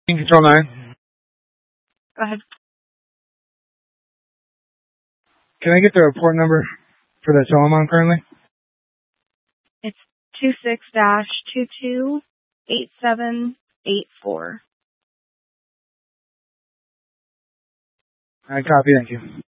Control 9. Go ahead. Can I get the report number for the tow I'm on currently? It's 26-228784. I copy, thank you.